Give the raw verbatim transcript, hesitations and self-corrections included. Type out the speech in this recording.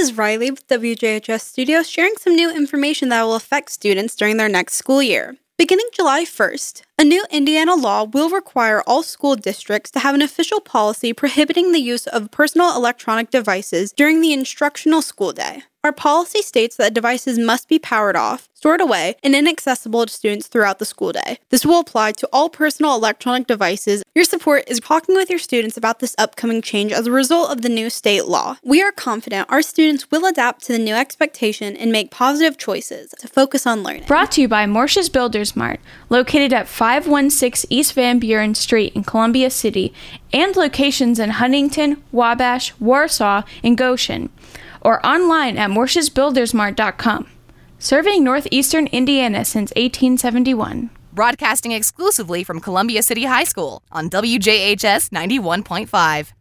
is Riley with W J H S Studios sharing some new information that will affect students during their next school year. Beginning July first, a new Indiana law will require all school districts to have an official policy prohibiting the use of personal electronic devices during the instructional school day. Our policy states that devices must be powered off, stored away, and inaccessible to students throughout the school day. This will apply to all personal electronic devices. Your support is talking with your students about this upcoming change as a result of the new state law. We are confident our students will adapt to the new expectation and make positive choices to focus on learning. Brought to you by Morsha's Builders Mart, located at five one six East Van Buren Street in Columbia City, and locations in Huntington, Wabash, Warsaw, and Goshen, or online at morses builders mart dot com. Serving northeastern Indiana since eighteen seventy-one. Broadcasting exclusively from Columbia City High School on W J H S ninety-one point five.